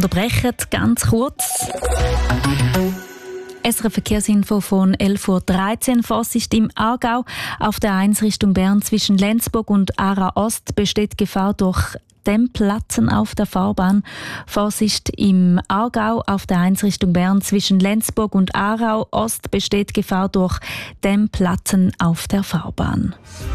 unterbrechen, ganz kurz. SRF Verkehrsinfo von 11.13 Uhr. Vorsicht im Aargau. Auf der 1 Richtung Bern zwischen Lenzburg und Aarau Ost besteht Gefahr durch Dämmplatten auf der Fahrbahn. Vorsicht im Aargau. Auf der 1 Richtung Bern zwischen Lenzburg und Aarau Ost besteht Gefahr durch Dämmplatten auf der Fahrbahn.